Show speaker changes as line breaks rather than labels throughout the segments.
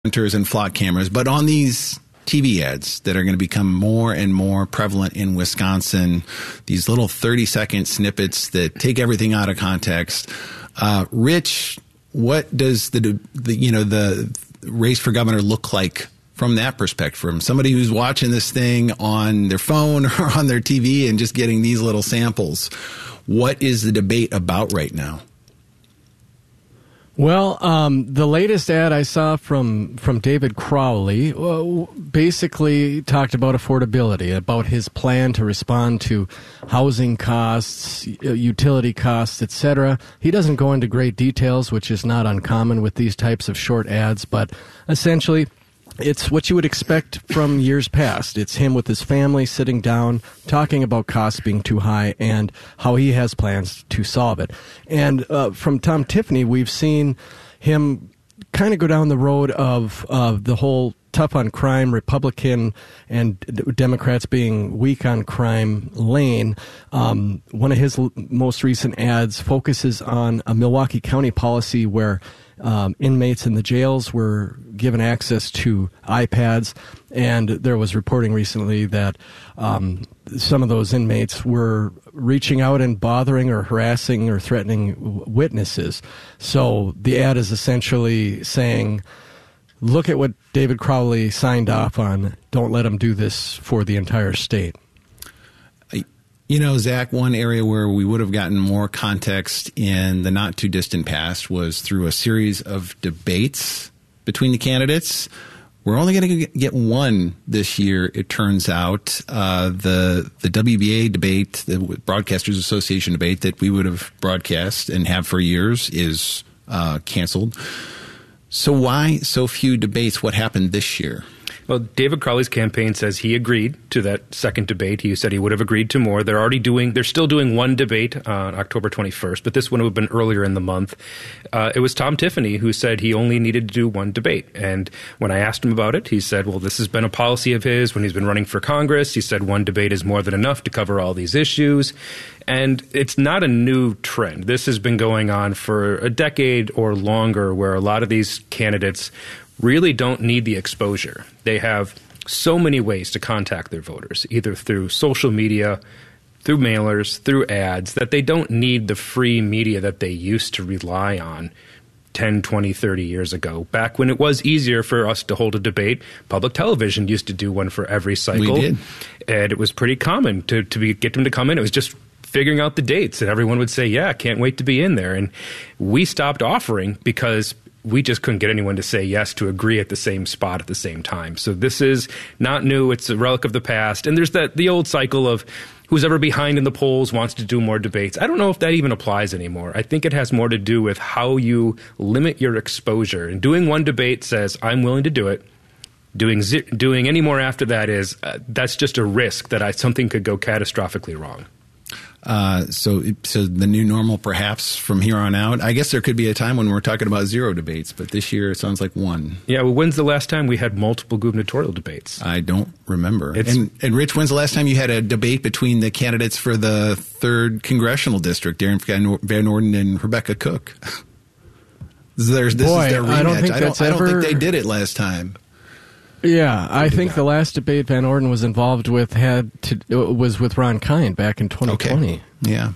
monitors and flock cameras, but on these TV ads that are going to become more and more prevalent in Wisconsin, these little 30-second snippets that take everything out of context. Rich, what does the race for governor look like from that perspective? From somebody who's watching this thing on their phone or on their TV and just getting these little samples, what is the debate about right now?
Well, the latest ad I saw from David Crowley basically talked about affordability, about his plan to respond to housing costs, utility costs, etc. He doesn't go into great details, which is not uncommon with these types of short ads, but essentially it's what you would expect from years past. It's him with his family sitting down, talking about costs being too high and how he has plans to solve it. And from Tom Tiffany, we've seen him kind of go down the road of the whole tough on crime, Republican and Democrats being weak on crime lane. One of his most recent ads focuses on a Milwaukee County policy where inmates in the jails were given access to iPads, and there was reporting recently that some of those inmates were reaching out and bothering or harassing or threatening witnesses. So the ad is essentially saying, look at what David Crowley signed off on. Don't let him do this for the entire state.
You know, Zach, one area where we would have gotten more context in the not too distant past was through a series of debates between the candidates. We're only going to get one this year, it turns out. The WBA debate, the Broadcasters Association debate that we would have broadcast and have for years is canceled. So why so few debates? What happened this year?
Well, David Crowley's campaign says he agreed to that second debate. He said he would have agreed to more. They're still doing one debate on October 21st, but this one would have been earlier in the month. It was Tom Tiffany who said he only needed to do one debate. And when I asked him about it, he said, well, this has been a policy of his when he's been running for Congress. He said one debate is more than enough to cover all these issues. And it's not a new trend. This has been going on for a decade or longer, where a lot of these candidates really don't need the exposure. They have so many ways to contact their voters, either through social media, through mailers, through ads, that they don't need the free media that they used to rely on 10, 20, 30 years ago. Back when it was easier for us to hold a debate, public television used to do one for every cycle.
We did.
And it was pretty common to get them to come in. It was just figuring out the dates, and everyone would say, yeah, can't wait to be in there. And we stopped offering because we just couldn't get anyone to say yes to agree at the same spot at the same time. So this is not new. It's a relic of the past. And there's the old cycle of who's ever behind in the polls wants to do more debates. I don't know if that even applies anymore. I think it has more to do with how you limit your exposure. And doing one debate says, I'm willing to do it. Doing any more after that is, that's just a risk that something could go catastrophically wrong.
So the new normal, perhaps from here on out. I guess there could be a time when we're talking about zero debates, but this year it sounds like one.
Yeah. Well, when's the last time we had multiple gubernatorial debates?
I don't remember. And Rich, when's the last time you had a debate between the candidates for the 3rd congressional district, Darren Van Orden and Rebecca Cook? This is their rematch. I don't think they did it last time.
Yeah, I think the last debate Van Orden was involved with was with Ron Kind back in 2020.
Okay. Yeah.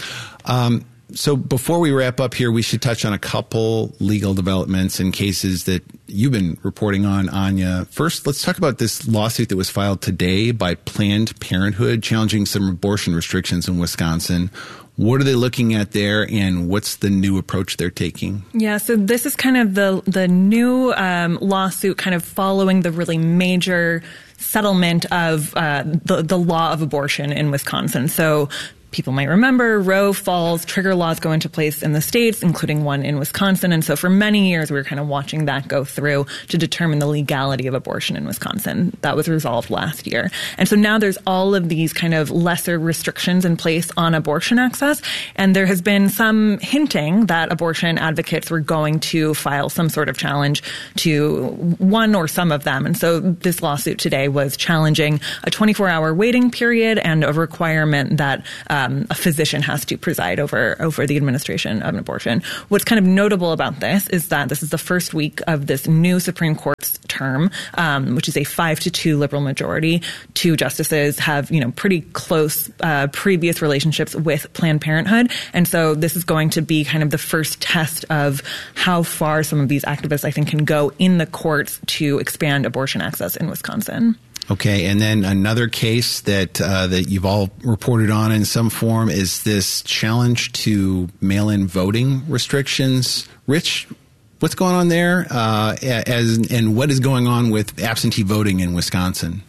So before we wrap up here, we should touch on a couple legal developments and cases that you've been reporting on, Anya. First, let's talk about this lawsuit that was filed today by Planned Parenthood challenging some abortion restrictions in Wisconsin. What are they looking at there, and what's the new approach they're taking?
Yeah, so this is kind of the new lawsuit kind of following the really major settlement of the law of abortion in Wisconsin. So people might remember Roe falls, trigger laws go into place in the states, including one in Wisconsin. And so for many years, we were kind of watching that go through to determine the legality of abortion in Wisconsin. That was resolved last year. And so now there's all of these kind of lesser restrictions in place on abortion access. And there has been some hinting that abortion advocates were going to file some sort of challenge to one or some of them. And so this lawsuit today was challenging a 24-hour waiting period and a requirement that a physician has to preside over the administration of an abortion. What's kind of notable about this is that this is the first week of this new Supreme Court's term, which is a 5-2 liberal majority. 2 justices have, pretty close previous relationships with Planned Parenthood. And so this is going to be kind of the first test of how far some of these activists, I think, can go in the courts to expand abortion access in Wisconsin.
Okay, and then another case that you've all reported on in some form is this challenge to mail-in voting restrictions. Rich, what's going on there, and what is going on with absentee voting in Wisconsin?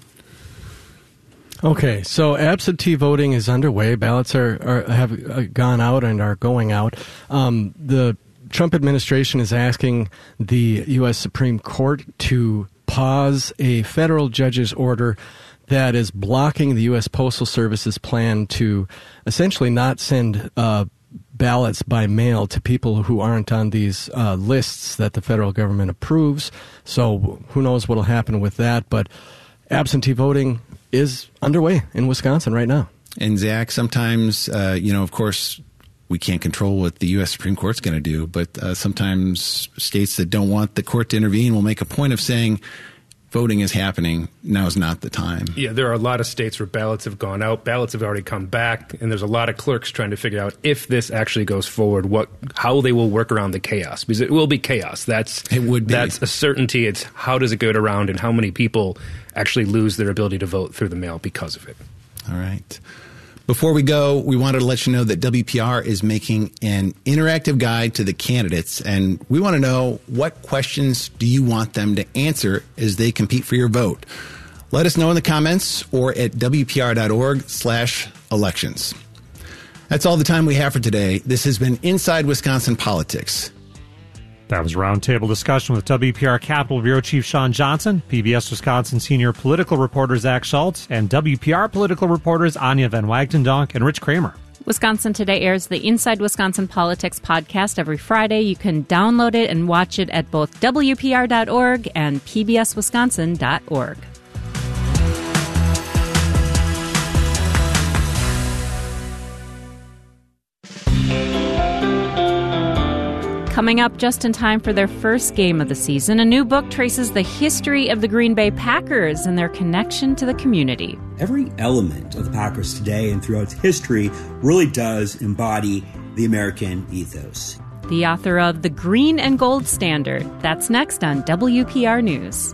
Okay, so absentee voting is underway. Ballots have gone out and are going out. The Trump administration is asking the U.S. Supreme Court to pause a federal judge's order that is blocking the U.S. Postal Service's plan to essentially not send ballots by mail to people who aren't on these lists that the federal government approves. So who knows what will happen with that, but absentee voting is underway in Wisconsin right now.
And Zach, sometimes, of course, we can't control what the U.S. Supreme Court's going to do, but sometimes states that don't want the court to intervene will make a point of saying voting is happening. Now is not the time.
Yeah, there are a lot of states where ballots have gone out. Ballots have already come back, and there's a lot of clerks trying to figure out if this actually goes forward, how they will work around the chaos, because it will be chaos. That's a certainty. It's how does it get around, and how many people actually lose their ability to vote through the mail because of it.
All right. Before we go, we wanted to let you know that WPR is making an interactive guide to the candidates, and we want to know, what questions do you want them to answer as they compete for your vote? Let us know in the comments or at WPR.org/elections. That's all the time we have for today. This has been Inside Wisconsin Politics.
That was a roundtable discussion with WPR Capitol Bureau Chief Sean Johnson, PBS Wisconsin senior political reporter Zach Schultz, and WPR political reporters Anya Van Wagtendonk and Rich Kramer.
Wisconsin Today airs the Inside Wisconsin Politics podcast every Friday. You can download it and watch it at both WPR.org and PBSWisconsin.org. Coming up just in time for their first game of the season, a new book traces the history of the Green Bay Packers and their connection to the community.
Every element of the Packers today and throughout its history really does embody the American ethos.
The author of The Green and Gold Standard. That's next on WPR News.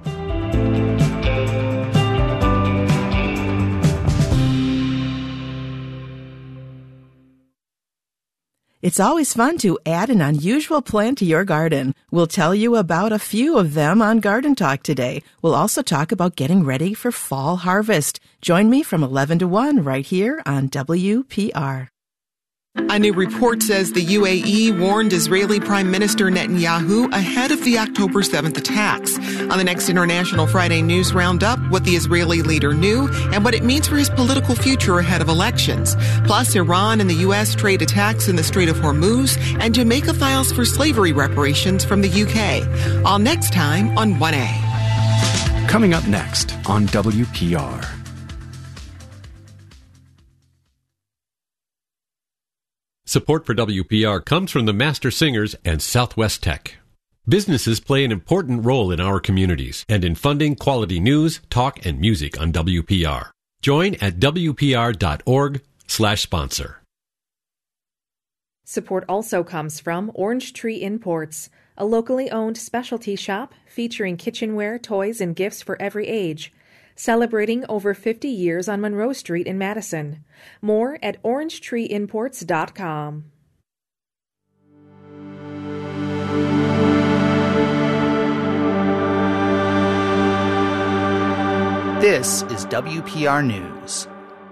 It's always fun to add an unusual plant to your garden. We'll tell you about a few of them on Garden Talk today. We'll also talk about getting ready for fall harvest. Join me from 11 to 1 right here on WPR.
A new report says the UAE warned Israeli Prime Minister Netanyahu ahead of the October 7th attacks. On the next International Friday News Roundup, what the Israeli leader knew and what it means for his political future ahead of elections. Plus, Iran and the U.S. trade attacks in the Strait of Hormuz, and Jamaica files for slavery reparations from the UK. All next time on 1A.
Coming up next on WPR.
Support for WPR comes from the Master Singers and Southwest Tech. Businesses play an important role in our communities and in funding quality news, talk, and music on WPR. Join at WPR.org/sponsor.
Support also comes from Orange Tree Imports, a locally owned specialty shop featuring kitchenware, toys, and gifts for every age. Celebrating over 50 years on Monroe Street in Madison. More at orangetreeimports.com.
This is WPR News.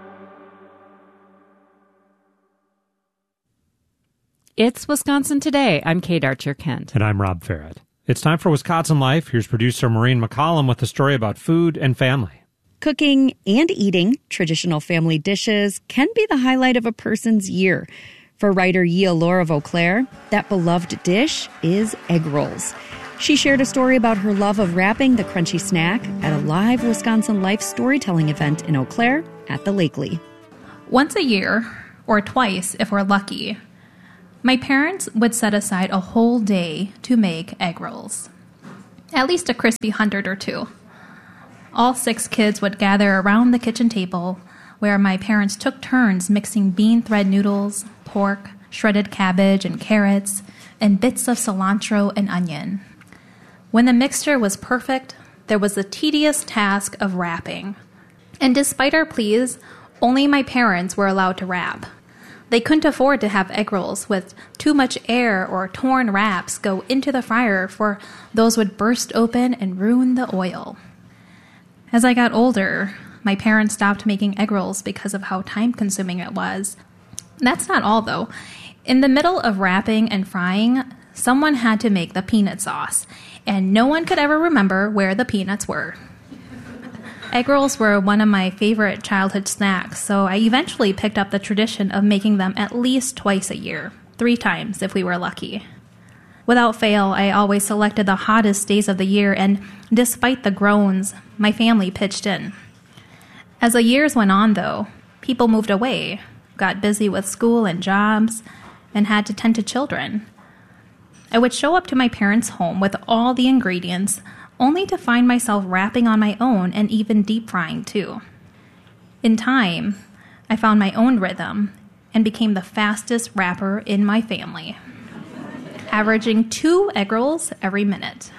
It's Wisconsin Today. I'm Kate Archer-Kent.
And I'm Rob Farrett. It's time for Wisconsin Life. Here's producer Maureen McCollum with a story about food and family.
Cooking and eating traditional family dishes can be the highlight of a person's year. For writer Yia Laura Vauclair, that beloved dish is egg rolls. She shared a story about her love of wrapping the crunchy snack at a live Wisconsin Life storytelling event in Eau Claire at the Lakely.
Once a year, or twice if we're lucky, my parents would set aside a whole day to make egg rolls. At least a crispy 100 or two. All 6 kids would gather around the kitchen table, where my parents took turns mixing bean thread noodles, pork, shredded cabbage and carrots, and bits of cilantro and onion. When the mixture was perfect, there was the tedious task of wrapping. And despite our pleas, only my parents were allowed to wrap. They couldn't afford to have egg rolls with too much air or torn wraps go into the fryer, for those would burst open and ruin the oil. As I got older, my parents stopped making egg rolls because of how time-consuming it was. That's not all, though. In the middle of wrapping and frying, someone had to make the peanut sauce, and no one could ever remember where the peanuts were. Egg rolls were one of my favorite childhood snacks, so I eventually picked up the tradition of making them at least twice a year, 3 times if we were lucky. Without fail, I always selected the hottest days of the year, and despite the groans, my family pitched in. As the years went on, though, people moved away, got busy with school and jobs, and had to tend to children. I would show up to my parents' home with all the ingredients, only to find myself wrapping on my own and even deep frying too. In time, I found my own rhythm and became the fastest wrapper in my family, averaging 2 egg rolls every minute.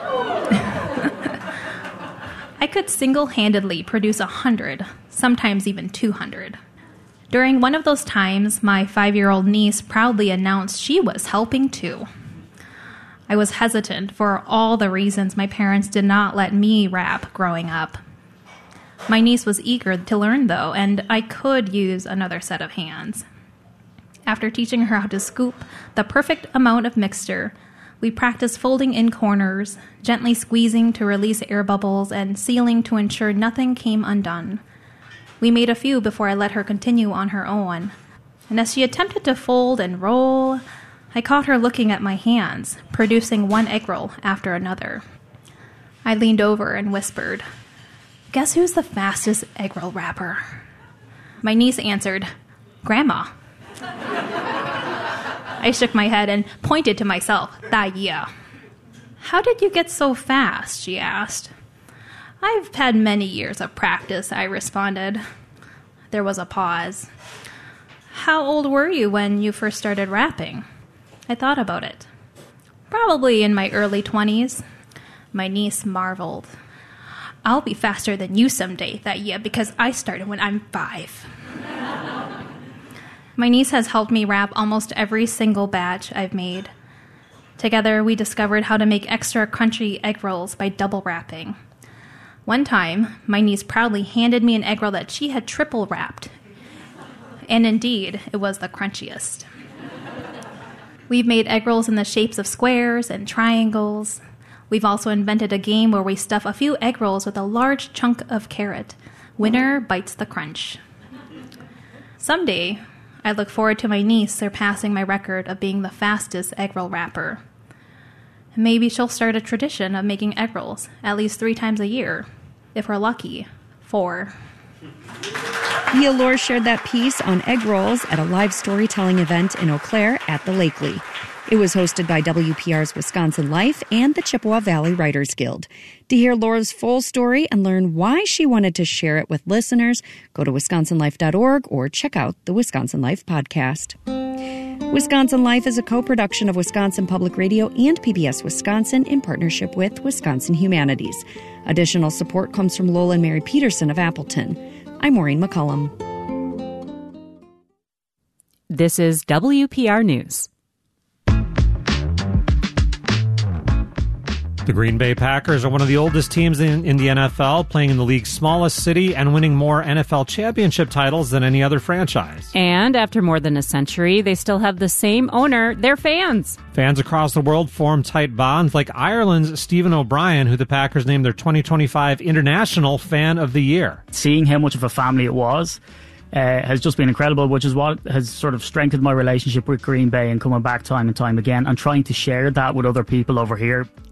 I could single-handedly produce 100, sometimes even 200. During one of those times, my 5-year-old niece proudly announced she was helping too. I was hesitant for all the reasons my parents did not let me wrap growing up. My niece was eager to learn, though, and I could use another set of hands. After teaching her how to scoop the perfect amount of mixture, we practiced folding in corners, gently squeezing to release air bubbles, and sealing to ensure nothing came undone. We made a few before I let her continue on her own, and as she attempted to fold and roll, I caught her looking at my hands, producing 1 egg roll after another. I leaned over and whispered, "Guess who's the fastest egg roll wrapper?" My niece answered, "Grandma." I shook my head and pointed to myself, "Yeah." "How did you get so fast?" she asked. "I've had many years of practice," I responded. There was a pause. "How old were you when you first started wrapping?" I thought about it. "Probably in my early 20s. My niece marveled. "I'll be faster than you someday," because I started when I'm 5. My niece has helped me wrap almost every single batch I've made. Together, we discovered how to make extra crunchy egg rolls by double wrapping. One time, my niece proudly handed me an egg roll that she had triple wrapped. And indeed, it was the crunchiest. We've made egg rolls in the shapes of squares and triangles. We've also invented a game where we stuff a few egg rolls with a large chunk of carrot. Winner bites the crunch. Someday, I look forward to my niece surpassing my record of being the fastest egg roll wrapper. Maybe she'll start a tradition of making egg rolls at least 3 times a year. If we're lucky, 4.
Leah Lohr shared that piece on egg rolls at a live storytelling event in Eau Claire at the Lakely. It was hosted by WPR's Wisconsin Life and the Chippewa Valley Writers Guild. To hear Lohr's full story and learn why she wanted to share it with listeners, go to wisconsinlife.org or check out the Wisconsin Life podcast. Wisconsin Life is a co-production of Wisconsin Public Radio and PBS Wisconsin in partnership with Wisconsin Humanities. Additional support comes from Lola and Mary Peterson of Appleton. I'm Maureen McCullum.
This is WPR News.
The Green Bay Packers are one of the oldest teams in the NFL, playing in the league's smallest city and winning more NFL championship titles than any other franchise.
And after more than a century, they still have the same owner, their fans.
Fans across the world form tight bonds, like Ireland's Stephen O'Brien, who the Packers named their 2025 International Fan of the Year.
Seeing how much of a family it was has just been incredible, which is what has sort of strengthened my relationship with Green Bay and coming back time and time again and trying to share that with other people over here.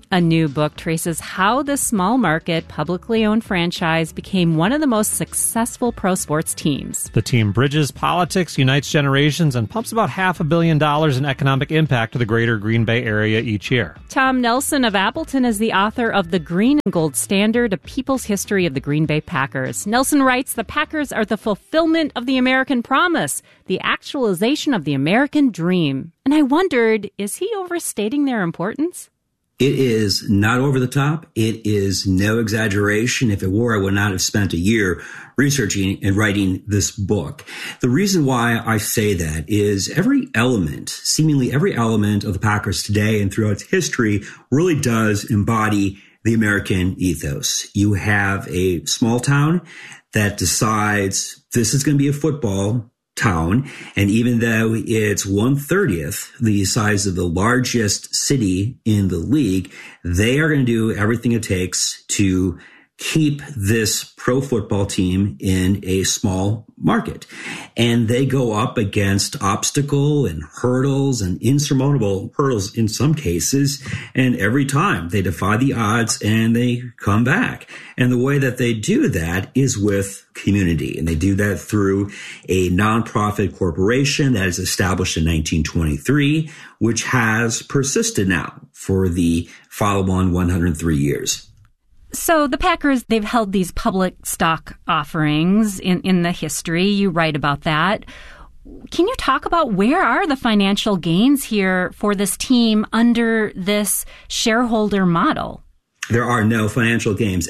A new book traces how the small market, publicly owned franchise became one of the most successful pro sports teams.
The team bridges politics, unites generations, and pumps about $500 million in economic impact to the greater Green Bay area each year.
Tom Nelson of Appleton is the author of The Green and Gold Standard, A People's History of the Green Bay Packers. Nelson writes, the Packers are the fulfillment of the American promise, the actualization of the American dream. And I wondered, is he overstating their importance?
It is not over the top. It is no exaggeration. If it were, I would not have spent a year researching and writing this book. The reason why I say that is seemingly every element of the Packers today and throughout history really does embody the American ethos. You have a small town that decides this is going to be a football town, and even though it's 1/30th the size of the largest city in the league, they are going to do everything it takes to keep this pro football team in a small market. And they go up against obstacle and hurdles and insurmountable hurdles in some cases. And every time they defy the odds and they come back. And the way that they do that is with community. And they do that through a nonprofit corporation that is established in 1923, which has persisted now for the following 103 years.
So the Packers, they've held these public stock offerings in the history. You write about that. Can you talk about where are the financial gains here for this team under this shareholder model?
There are no financial gains.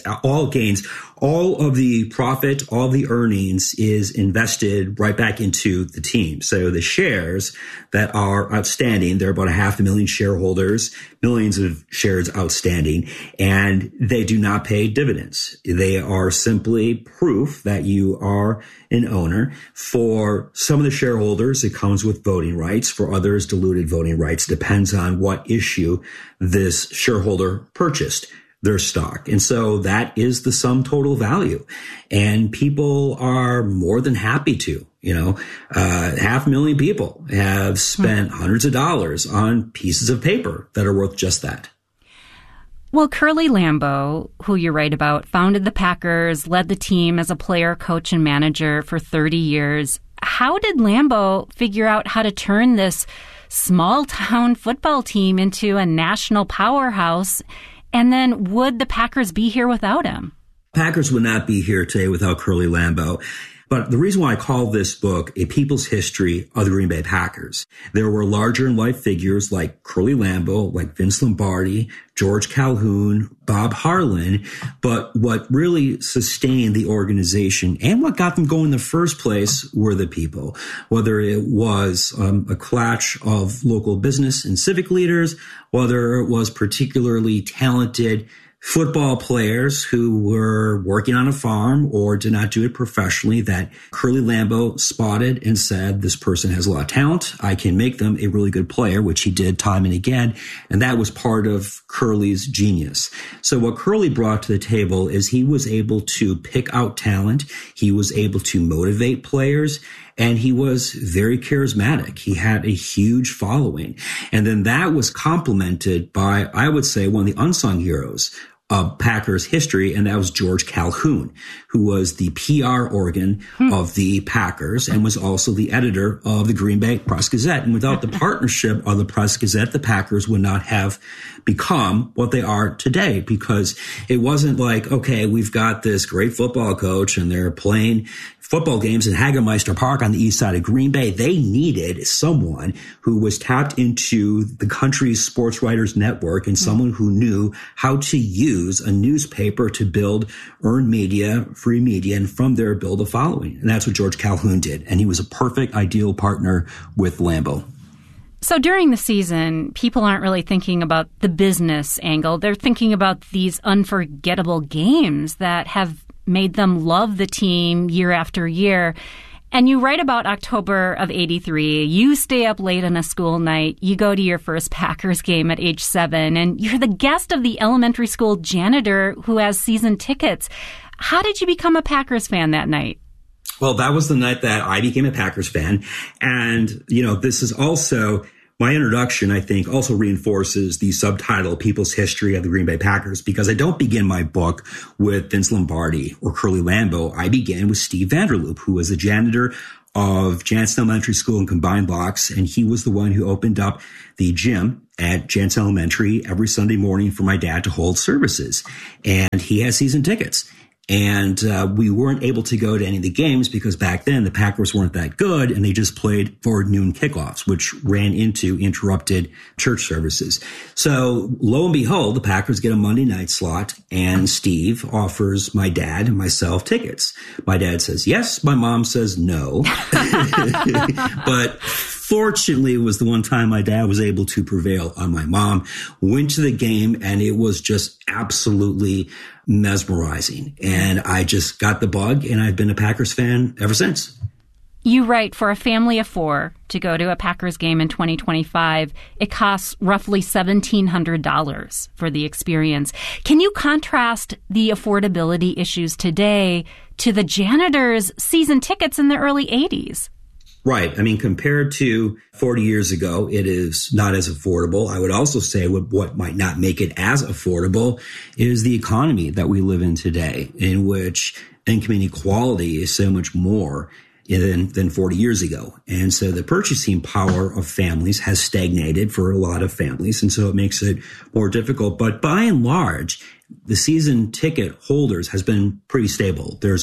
All of the profit, all the earnings is invested right back into the team. So the shares that are outstanding, there are about 500,000 shareholders, millions of shares outstanding, and they do not pay dividends. They are simply proof that you are an owner. For some of the shareholders, it comes with voting rights. For others, diluted voting rights. Depends on what issue this shareholder purchased their stock. And so that is the sum total value. And people are more than happy to, 500,000 people have spent hundreds of dollars on pieces of paper that are worth just that.
Well, Curly Lambeau, who you write about, founded the Packers, led the team as a player, coach, and manager for 30 years. How did Lambeau figure out how to turn this small-town football team into a national powerhouse? And then would the Packers be here without him?
Packers would not be here today without Curly Lambeau. But the reason why I call this book A People's History of the Green Bay Packers, there were larger-in-life figures like Curly Lambeau, like Vince Lombardi, George Calhoun, Bob Harlan. But what really sustained the organization and what got them going in the first place were the people, whether it was a clutch of local business and civic leaders, whether it was particularly talented football players who were working on a farm or did not do it professionally, that Curly Lambeau spotted and said, this person has a lot of talent. I can make them a really good player, which he did time and again. And that was part of Curly's genius. So what Curly brought to the table is he was able to pick out talent. He was able to motivate players. And he was very charismatic. He had a huge following. And then that was complemented by, I would say, one of the unsung heroes of Packers history, and that was George Calhoun, who was the PR organ of the Packers and was also the editor of the Green Bay Press-Gazette. And without the partnership of the Press-Gazette, the Packers would not have become what they are today, because it wasn't like, okay, we've got this great football coach and they're playing football games in Hagermeister Park on the east side of Green Bay. They needed someone who was tapped into the country's sports writers network and someone who knew how to use a newspaper to build earned media, free media, and from there build a following. And that's what George Calhoun did. And he was a perfect, ideal partner with Lambeau.
So during the season, people aren't really thinking about the business angle. They're thinking about these unforgettable games that have made them love the team year after year. And you write about October of '83. You stay up late on a school night. You go to your first Packers game at age 7, and you're the guest of the elementary school janitor who has season tickets. How did you become a Packers fan that night?
Well, that was the night that I became a Packers fan. And, this is also My introduction, I think, also reinforces the subtitle, People's History of the Green Bay Packers, because I don't begin my book with Vince Lombardi or Curly Lambeau. I begin with Steve Vanderloop, who was a janitor of Jansen Elementary School in Combined Blocks, and he was the one who opened up the gym at Jansen Elementary every Sunday morning for my dad to hold services. And he has season tickets. And we weren't able to go to any of the games because back then the Packers weren't that good and they just played for noon kickoffs, which ran into interrupted church services. So lo and behold, the Packers get a Monday night slot and Steve offers my dad and myself tickets. My dad says yes. My mom says no. But fortunately, it was the one time my dad was able to prevail on my mom. Went to the game and it was just absolutely mesmerizing. And I just got the bug and I've been a Packers fan ever since.
You write, for a family of 4 to go to a Packers game in 2025, it costs roughly $1,700 for the experience. Can you contrast the affordability issues today to the janitors' season tickets in the early 80s?
Right. I mean, compared to 40 years ago, it is not as affordable. I would also say what might not make it as affordable is the economy that we live in today, in which income inequality is so much more than 40 years ago. And so the purchasing power of families has stagnated for a lot of families. And so it makes it more difficult. But by and large, the season ticket holders has been pretty stable. There's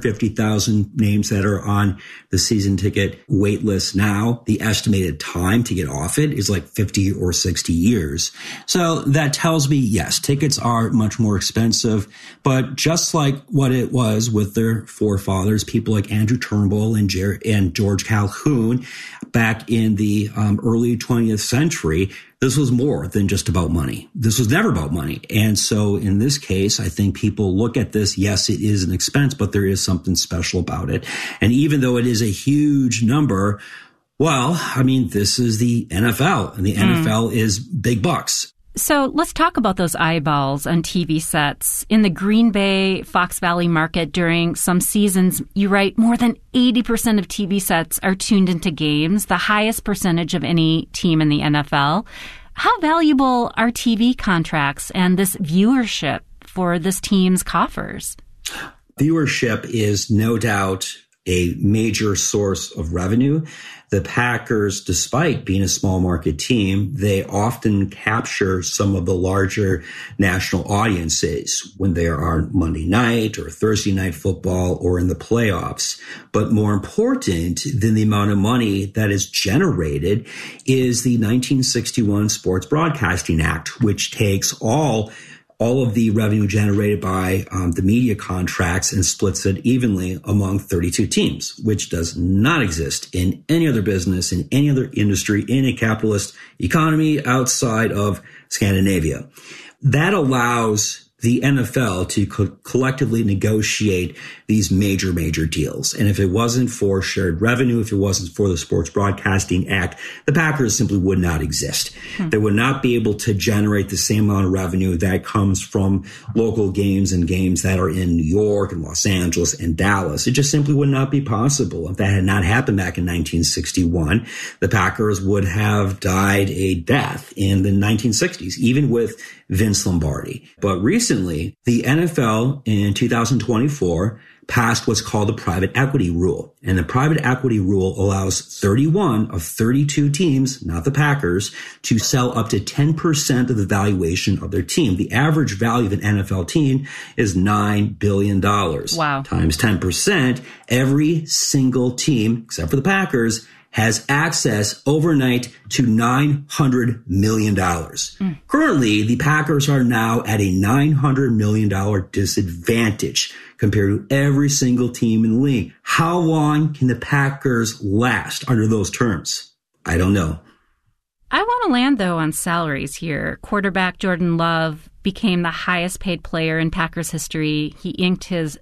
150,000 names that are on the season ticket wait list now. The estimated time to get off it is like 50 or 60 years. So that tells me, yes, tickets are much more expensive. But just like what it was with their forefathers, people like Andrew Turnbull and George Calhoun back in the early 20th century, this was more than just about money. This was never about money. And so in this case, I think people look at this, yes, it is an expense, but there is something special about it. And even though it is a huge number, well, I mean, this is the NFL, and the NFL is big bucks.
So let's talk about those eyeballs on TV sets. In the Green Bay, Fox Valley market during some seasons, you write more than 80% of TV sets are tuned into games, the highest percentage of any team in the NFL. How valuable are TV contracts and this viewership for this team's coffers?
Viewership is no doubt a major source of revenue. The Packers, despite being a small market team, they often capture some of the larger national audiences when they are on Monday night or Thursday night football or in the playoffs. But more important than the amount of money that is generated is the 1961 Sports Broadcasting Act, which takes all of the revenue generated by the media contracts and splits it evenly among 32 teams, which does not exist in any other business, in any other industry, in a capitalist economy outside of Scandinavia. That allows the NFL to collectively negotiate these major deals. And if it wasn't for shared revenue, if it wasn't for the Sports Broadcasting Act, the Packers simply would not exist. They would not be able to generate the same amount of revenue that comes from local games and games that are in New York and Los Angeles and Dallas. It just simply would not be possible. If that had not happened back in 1961, the Packers would have died a death in the 1960s, even with Vince Lombardi. But recently, the NFL in 2024 passed what's called the private equity rule. And the private equity rule allows 31 of 32 teams, not the Packers, to sell up to 10% of the valuation of their team. The average value of an NFL team is $9 billion.
Wow. Times
10%, every single team, except for the Packers, has access overnight to $900 million. Currently, the Packers are now at a $900 million disadvantage compared to every single team in the league. How long can the Packers last under those terms? I don't know.
I want to land, though, on salaries here. Quarterback Jordan Love became the highest paid player in Packers history. He inked his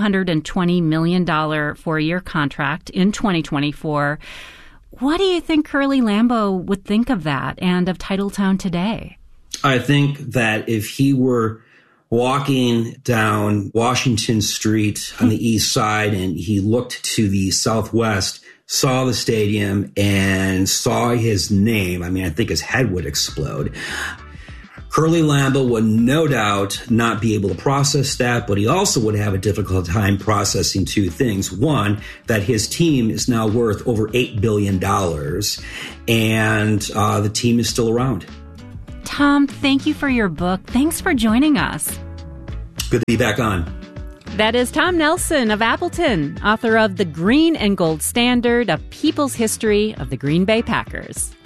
$220 million 4-year contract in 2024. What do you think Curly Lambeau would think of that and of Titletown today?
I think that if he were walking down Washington Street on the east side and he looked to the southwest, saw the stadium and saw his name, I mean, I think his head would explode. Curly Lambeau would no doubt not be able to process that, but he also would have a difficult time processing two things. One, that his team is now worth over $8 billion, and the team is still around.
Tom, thank you for your book. Thanks for joining us.
Good to be back on.
That is Tom Nelson of Appleton, author of The Green and Gold Standard, A People's History of the Green Bay Packers.